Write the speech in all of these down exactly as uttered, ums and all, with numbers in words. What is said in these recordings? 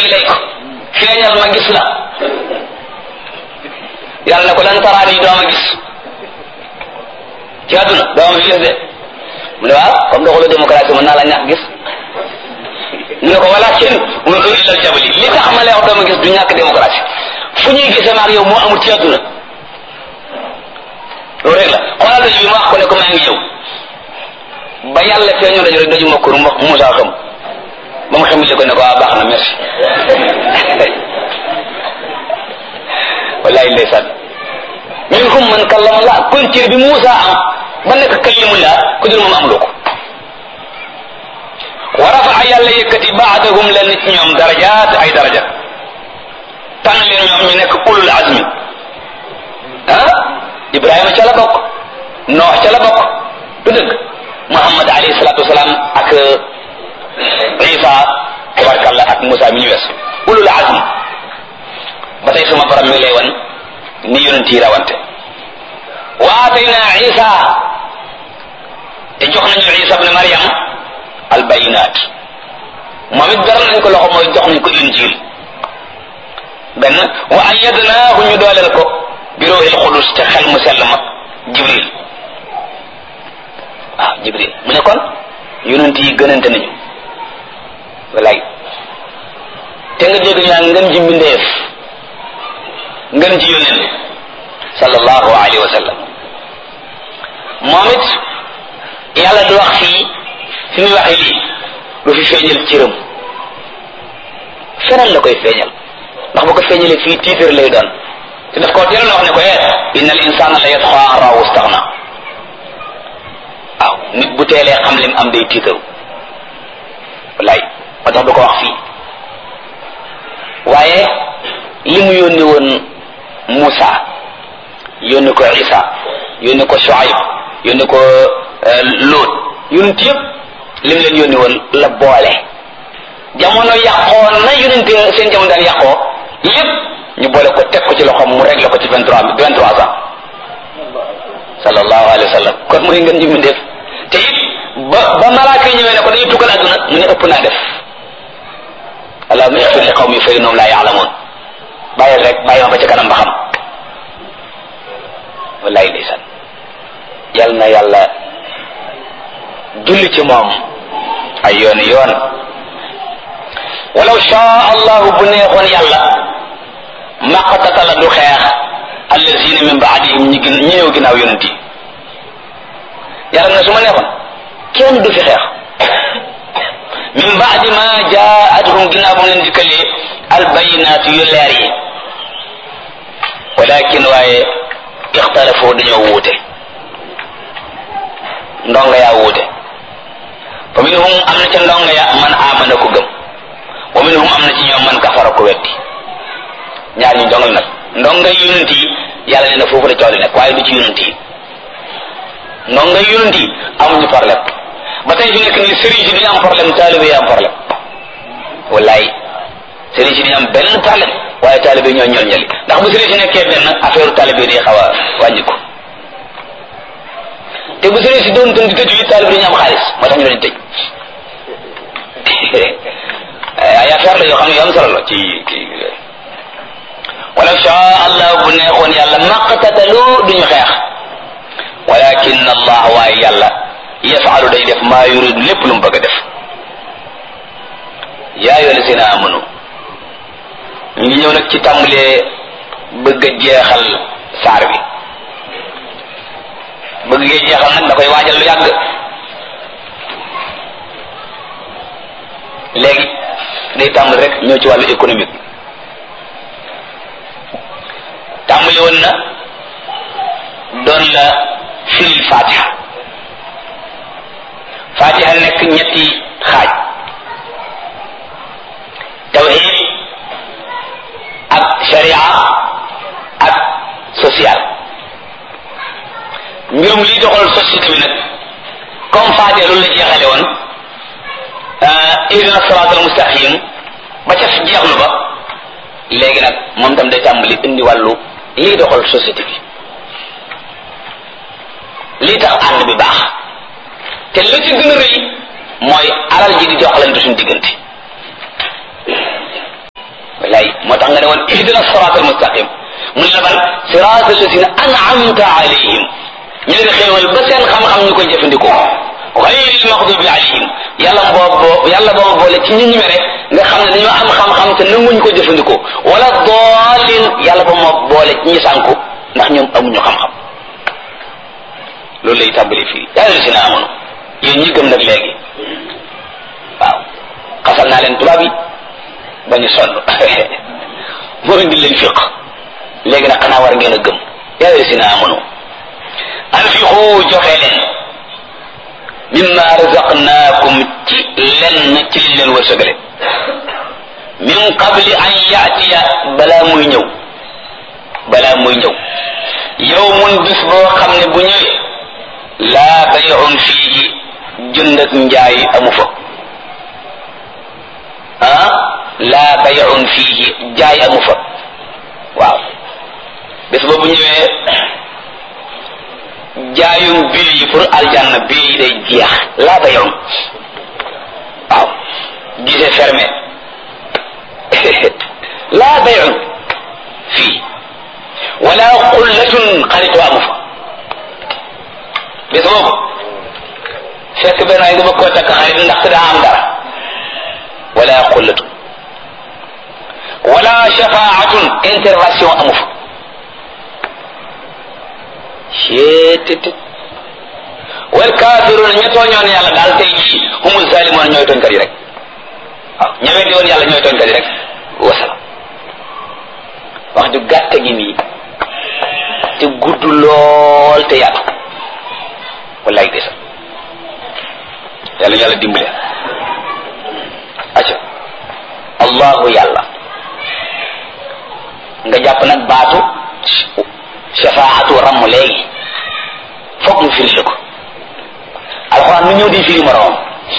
ilayka feeñal ma gis la yàlla ne ko lan taraani doo ma gis ci àdduna doo ma gis de mu ne waaw comme doxalu démocratie mën naa la ñàkk gis mu ne ko walakin unzur ila al-jabali li tax ma lay wax doo ma gis du ñàkk démocratie fu ñuy gisee maag yow moo amul ci àdduna loolu rek la xoolal daju bi ma wax ko ne ko maa ngi ñëw ba yàlla feeñoo daju rek daju mokkur Moussa xam ba mu xamile ko ne ko ah baax na merci wallahi ndeysaan minhum man kallama la kon cër bi Moussa am ba nekk kalimullah ku dul moom amuloo ko wa rafa'a yàlla yëkkati ba'dahum leen ci ñoom darajaat ay daraja tànn leen ñoom ñu nekk ulul azmi ah Ibrahima ca la bokk Noox ca la bokk du dëgg Muhammad alayhi salatu wasalaam ak Isa tabarkalla ak Moussa mi ñu wees ulul azmi ba tey sama borom mi lay wan ni yonent yi rawante wa atayna Isa te jox nañu Isa ibn Maryam al bayinat moom it dara nañ ko loxo mooy jox nañ ko injil benn wa ayyadnaahu ñu dooleel ko bi ruuhil qudus te xel mu sell mag Jibril waaw Jibril mu ne kon yonent yi gënante nañu wallaay te nga dégg ñu naan ngën ji mbindeef ngën ji yonent sallallahu alayhi wa sallam moom it yàlla du wax fii fi muy waxee lii du fi feeñal cëram feneen la koy feeñal ndax bu ko feeñalee fii tiitar lay doon te daf koo teel na wax ne ko eh inna al insana la yatgha an ra'ahu istaghna waaw nit bu teelee xam lim am day tiitaru wallaay ba tax du ko wax fii waaye li mu yónni woon Moussa yónni ko Isa yónni ko Shuaib yónni ko Lot yonent yëpp li mu leen yónni woon la boole jamono yàqoo na yonent seen jamono daan yàqoo lépp ñu boole ko teg ko ci loxoom mu réglé ko ci vingt trois vingt trois ans sallallahu alayhi wa sallam kon muy ngeen ji mu def te it ba ba malaaka yi ñëwee ne ko dañuy tukkal àdduna mu ne ëpp naa def allahumma ighfir li qawmi fa innahum la ya'lamun bàyyil rek bàyyi ma ba ca kanam ba xam wallahi ndeysaan yal na yàlla julli ci moom ay yooni yoon walaw shaa allahu bu neexoon yàlla maqtatala du xeex allazina min baadihim ñi gën ñi ñëw ginnaaw yonent yi yàlla na su ma neexoon kenn du fi xeex min baadi ma jaatuhum ginnaaw bu leen dikkalee albayinaat yu leer yi walakin waaye ixtalafu dañoo wuute ndonga yaa wuute fa minhum am na ca ndonga ya man amana ko gëm wa minhum am na ci ñoom man kafara ko weddi ñaar ñu ndongal nag ndonga yonent yi yàlla nee na foofu la coow li nekk waaye du ci yonent yi ndonga yonent yi amuñu problème ba tey fi nekk nii sëriñ si dañu am problème taalibe yi am problème wallaay sëriñ si dañu am benn problème waaye taalibe yi ñoo ñol ñali ndax bu sëriñ si nekkee benn affaire taalibe yi day xaw a wàññi ko te bu sëriñ si doon tën di tëj yi taalibe dañu am xaalis moo tax ñu leen tëj ay affaire la yoo xam ne yoo am solo la ci kii walaw shaa allah bu neexoon yàlla maqtatalu duñu xeex walakin allah waaye yàlla yafalu day def maa yurid lépp lu mu bëgg a def yaa ayyuha allazina amanu ñu ngi ñëw nag ci tàmbalee bëgg a jeexal saar bi bëgg ngeen jeexal nag da koy waajal lu yàgg léegi day tàmbali rek ñëw ci wàllu économique tàmbali woon na doon la firil fatiha fatiha nekk ñetti xaaj tawhid ak sharia ak social mbirum liy doxal société bi nag comme fatiha loolu la jeexale woon ihdina siratal mustaqim ba ca jeexlu ba léegi nag moom tam day tàmbali indi wàllu liy doxal société bi lii tax ànd bi baax te la ci gën a rëy mooy alal ji di doxalante suñu diggante kay moo tax nga ne woon ihdina siratal mustaqim mun la ban siratal lazina an'amta alayhim ñu ngi xéewal ba seen xam-xam ñu koy jëfandikoo ghayril maghdubi alayhim yàlla boobu yàlla boobu boole ci ñi ñu mere nga xam ne dañoo am xam-xam te nanguñ ko jëfandikoo wala daalin yàlla ba moo boole ci ñi sànku ndax ñoom amuñu xam-xam loolu lay tàmbali fii yaa lazina amanu yéen ñi gëm nag léegi waaw xasal naa leen tubaab yi bañu sonn moo indi leen fiq léegi nag xanaa war ngeen a gëm yaa lazina amanu anfiqu joxe leen mimma razaqnaakum ci lenn ci liñ leen wërsëgale min qabli an yaatiya balaa muy ñëw balaa muy ñëw yawmun bis boo xam ne bu ñëwee laa bay'un fiihi jënd ak njaay amu fa ah laa bay'un fiihi jaay amu fa waaw bis boobu ñëwee jaayum bii yi pour aljanna bii yi day jeex laa bay'un waaw gisee fermé laa bay'un fii wala xullatun xaritoo amu fa bis boobu fekk benn ay nga bëgg koo takk xarit ndax daa am dara wala xullatun wala shafaatun intervention amu fa ceetit wal kaafiruun ña tooñoon yàlla daal tey jii humul zaalimoon ñooy tooñkat yi rek waaw ña weddi woon yàlla ñooy tooñkat yi rek wasalaam wax ju gàtt gi nii te gudd lool te yaatu wallaay desa yàlla yàlla dimbale acca allahu yàlla nga jàpp nag baatu shafaatu ramm léegi foog mu firi la ko alxuraan nu ñëw di firi moroom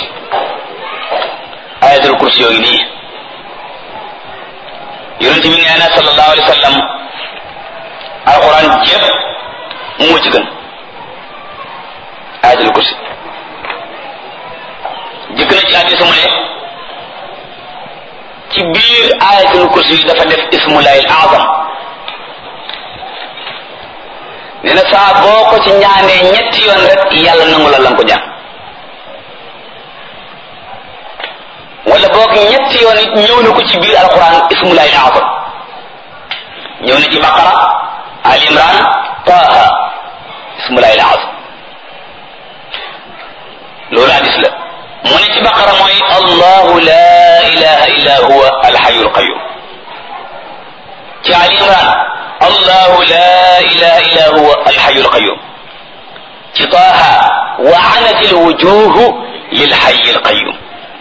ayatul kursi yooyu nii yonent bi nee na sallallahu alayhi wa sallam alxuraan jépp moo ci gën ayatul kursi jëkk na ci hadiis mu ne ci biir ayatul kursi yi dafa def ismullahil azam nee na saa boo ko ci ñaanee ñetti yoon rek yàlla nangu la lan ko ñaan wala boog ñetti yoon it ñëw na ko ci biir alquran ismullahil azam ñëw na ci baqara al imran taha ismullahil azam loolu hadis la mu ne ci baqara mooy allahu la ilaha illa huwa alhayyul qayyum ci al imran allahu la ilaha illa huwa alhayyul qayyum ci taha wa anat alwujuh lilhayyil qayyum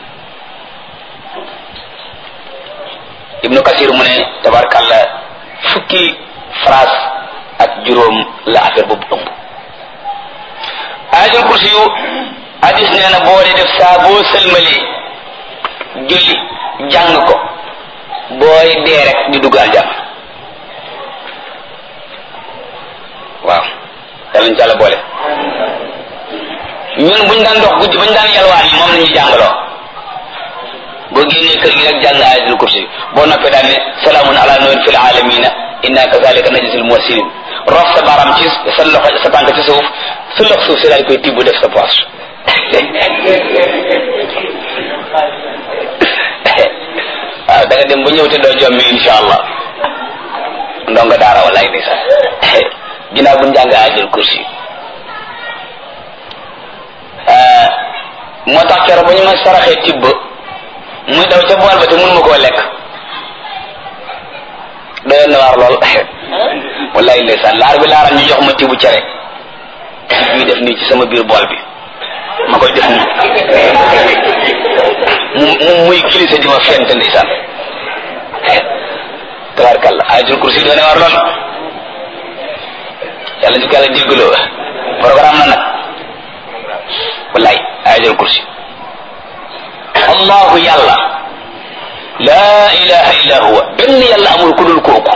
ibnu kasir mu ne tabarakallah fukki phrase ak juróom la affaire boobu ëmb ayatul kursi yu hadis nee na boo dee def saa boo sëlmalee julli jàng ko booy dee rek di dugg aljanna waaw yàlla ñu ci Yàlla boole ñun buñ daan dox guddi buñ daan yalwaan yi moom la ñuy jàngaloo boo génnee kër gi rek jàng ayatul kursi boo noppee daan ne salaamun ala nuhin fil alamina inna kazalika najzil muhsinin rof sa baram ci sa loxo sa tànk ci suuf su lox suuf si daal koy tibb def sa poche waaw da nga dem ba ñëw te doo jommi insha allah ndongo daara wallaay ni sax ginnaaw bu njàng ayatul kursi moo tax keroog ba ñu ma saraxee tibb muy daw ca bool ba te mënu ma koo lekk doyoon na waar lool wallaay ndeysaan laar bi laaral ñu jox ma tibu cere ñuy def nii ci sama biir bool bi ma koy def nii mu muy kilisa di ma fent ndeysaan tabarkalla ayatul kursi doon na waar lool yàlla ñu ko yàlla déggloo programme na nag wallaay ayatul kursi allahu yàlla laa ilaha illa huwa benn yàlla amul ku dul kooku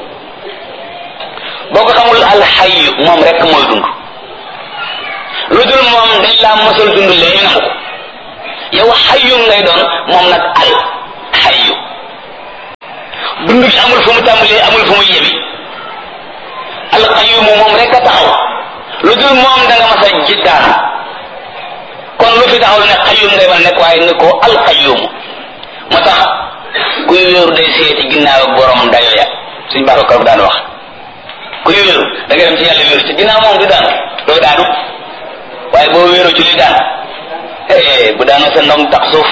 boo ko xamul alxayu moom rek mooy dund lu dul moom dañ laa mosal dund léegi nangu ko yow xayu ngay doon moom nag al xayu dund gi amul fu mu tàmbalee amul fu mu yemi alqayyum moom rek a taxaw lu dul moom da nga mas a jiddaan kon lu fi taxaw ne qayyum ngay war a nekk waaye ne ko alqayyum moo tax kuy wéeru day seeti ginnaaw ak borom dayo ya suñ baax ko daan wax kuy wéeru da nga dem ci yàlla wéeru ci ginnaaw moom du daan doo daanu waaye boo wéeru ci li daan bu daanoo sa ndong tax suuf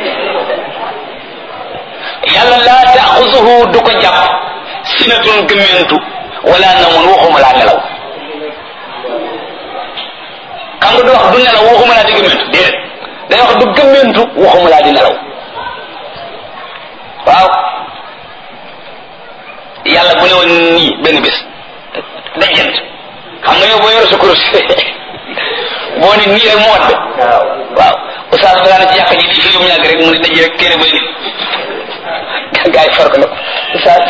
yàlla laa taaxusuhu du ko jàpp sinatun gëmmentu wala namun waxuma laa nelaw xam nga du wax du nelaw waxuma laa di gëmmentu déedéet day wax du gëmmentu waxuma laa di nelaw waaw yàlla bu ne woon nii benn bis dajent xam nga yow boo yor sa kurus boo ne nii rek mu wat waaw oustaz bi daana ci yàq ji di fi mu ñàgg rek mu ne daj rek téere bay nit gaa yi far ko nag oustaz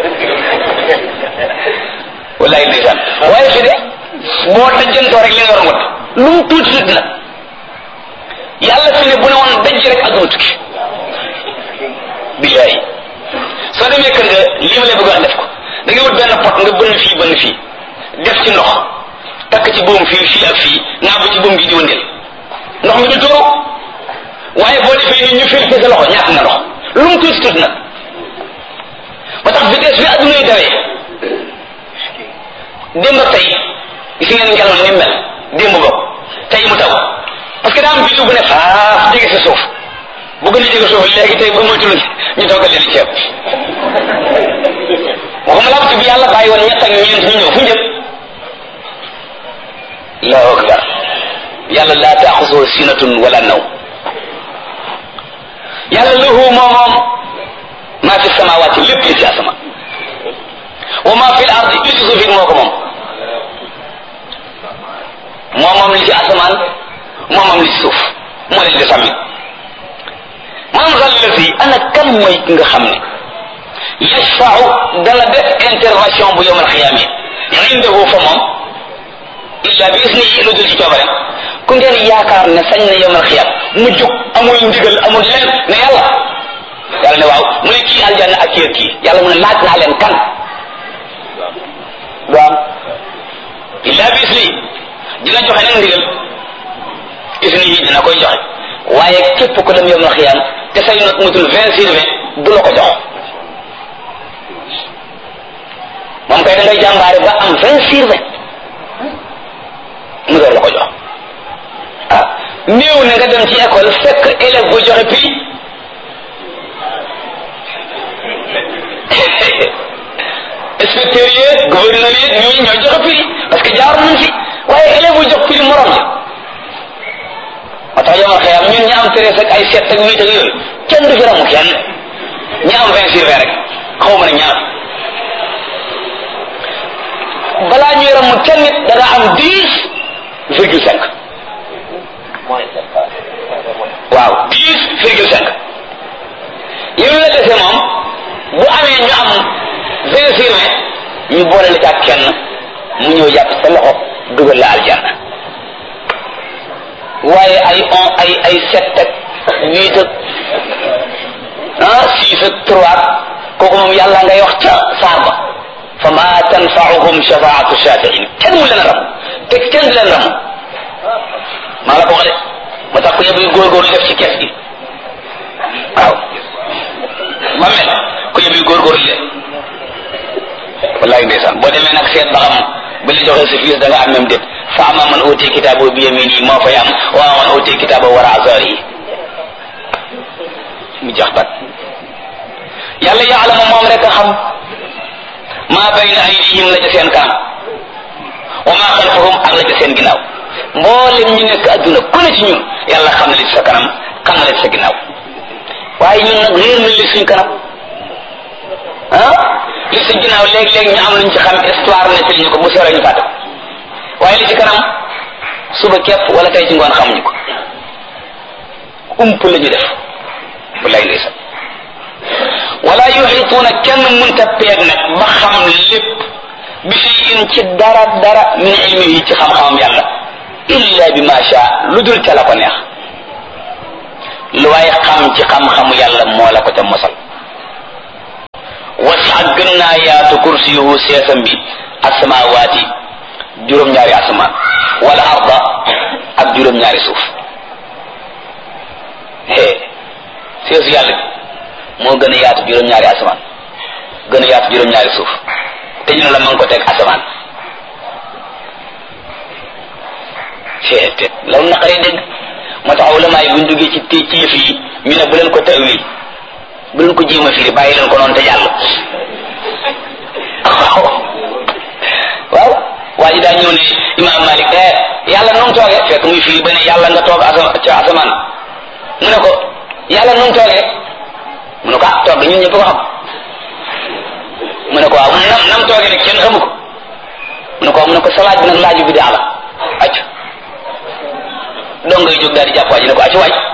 wallaay ndeysaan waaye fi de boo dajantoo rek li nga war a wat lu mu tuuti tuuti nag yàlla fi ne bu ne woon daj rek adduna tukki billaay soo demee kër nga li ma lay bëgg a def ko da ngay wut benn pot nga bënn fii bënn fii def ci ndox takk ci buum fii fii ak fii naa bu ci buum gi di wëndeel ndox mi du tuuru waaye boo defee ni ñu fil sa loxo ñàkk nga ndox lu mu tuuti tuuti nag ba tax vitesse bi adduna yi dawee démb ak tey gis ngeen ngelaw ni mel démb bopp tey mu taw parce que daa am biddiw bu ne faaf jege sa suuf bu gën a jege suuf léegi tey ba moytul ñu toggal leen ceeb waxuma laa bi yàlla bàyyi woon ñett ak ñeent ñu ñëw fu njëkk allahu akbar yàlla laa taaxusoo sinatun wala naw yàlla lahu moo moom maa fi samawaati lépp li ci asama wa maa fi l ardi li ci suuf it moo ko moom moo moom li ci asamaan moo moom li ci suuf moo leen di sàmmi man zal lazi ana kan mooy ki nga xam ne yashfa'u dana def intervention bu yawmal xiyaama indahu fa moom illa bi isnihi lu dul ci coobareem ku ngeen yaakaar ne sañ na yawmal xiyaama mu jóg amul ndigal amul leen ne yàlla yàlla ne waaw mu ne kii aljanna ak kii ak kii yàlla mu ne laaj naa leen kan du am illa bi isnihi dina joxe nag ndigal isnihi dina koy joxe waaye képp ku dem yawmal xiyaama te say not mutul vingt sur vingt du la ko jox moom kay da ngay jàmbaare ba am vingt sur vingt mu door la ko jox ah néew na nga dem ci école fekk élève bu joxe prix inspecteur yi gouverneur yi ñooñu ñooy joxe prix parce que jaar nañ fi waaye élève bu jox prix morom ja moo tax yomal xëyam ñun ñi am treize ak ay sept ak huit ak yooyu kenn du fi ramu kenn ñi am vingt sur vingt rek xaw ma ne ñaar balaa ñuy ramu kenn nit da nga am dix virgule cinq waaw dix virgule cinq yow la dese moom bu amee ñu am vingt sur vingt ñu boole la ci ak kenn mu ñëw jàpp sa loxo dugal la aljanna waaye ay on ay ay sept ak huit ak ah six ak trois kooku moom yàlla ngay wax ca saar ba fa ma tanfa'uhum shafaatu shafi'in kenn mu leen ram te kenn du leen ram maa la ko wax de moo tax ku yëb góorgóorlu def ci kees gi waaw ma mel ku yëb góorgóorlu de wallahi ndeysaan boo demee nag seet ba xam bi la joxee sa fiis da nga am même déet fa ama man uti kitaabu bi yamini moo fay am wa man uti kitaabu wara azari mu jax bat yàlla yaalamu moom rek a xam maa bayna aydihim la ca seen kanam wa maa xalfahum ak la ca seen ginnaaw mboolem ñu nekk adduna ku ne ci ñun yàlla xam na li ci sa kanam xam na li ci sa ginnaaw waaye ñun nag réer nañ li suñ kanam ah li ci ginnaaw léeg-léeg ñu am luñ ci xam histoire ne ci ñu ko bu seeree ñu fàtte waaye li ci kanam suba képp wala tey ci ngoon xamuñu ko ump la ñu def wallaay ndeysaan wala yuxituuna kenn mënta peeg nag ba xam lépp bi shay'in ci dara dara min ilmihi ci xam-xamam yàlla illa bi ma sha lu dul ca la ko neex lu waaye xam ci xam-xamu yàlla moo la ko ca mosal ak gën naa yaatu kursiyuhu seesam bi asamawaati juróom-ñaari asamaan wala arda ak juróom-ñaari suuf hee seesu yàlla bi moo gën a yaatu juróom-ñaari asamaan gën a yaatu juróom-ñaari suuf te ñu ne la ma ngi ko teg asamaan hee te loolu naqaree dégg moo tax ulama yi buñ duggee ci ci yëf yi ñu ne bu leen ko tawil bu leen ko jéem a firi bàyyi leen ko noonu te jàll waaw waa ji daa ñëw ne Imam Malik eh yàlla nu mu toogee fekk muy firi ba ne yàlla nga toog asa ca asamaan mu ne ko yàlla nu mu toogee mu ne ko ah toog ñun ñëpp ko xam mu ne ko waaw nam nam toogee rek kenn xamu ko mu ne ko mu ne ko sa laaj bi nag laaju bi daa la acc dong ngay jóg daal di jàpp waa ji ne ko acc waaj